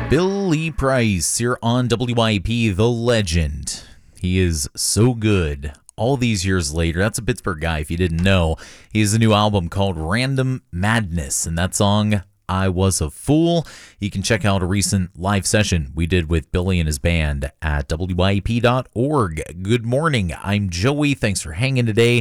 Billy Price here on WIP, the legend. He is so good. All these years later, that's a Pittsburgh guy if you didn't know. He has a new album called Random Madness, and that song, I Was a Fool. You can check out a recent live session we did with Billy and his band at WIP.org. Good morning, I'm Joey. Thanks for hanging today.